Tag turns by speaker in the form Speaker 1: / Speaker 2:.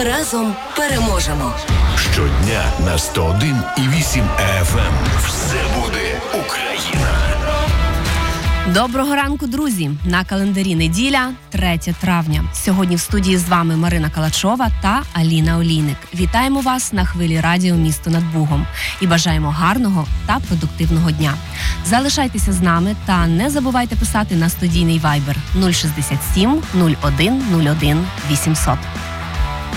Speaker 1: Разом переможемо.
Speaker 2: Щодня на 101,8 FM. Все буде Україна.
Speaker 3: Доброго ранку, друзі! На календарі неділя, 3 травня. Сьогодні в студії з вами Марина Калачова та Аліна Олійник. Вітаємо вас на хвилі радіо «Місто над Бугом» і бажаємо гарного та продуктивного дня. Залишайтеся з нами та не забувайте писати на студійний вайбер 067 01 01 800.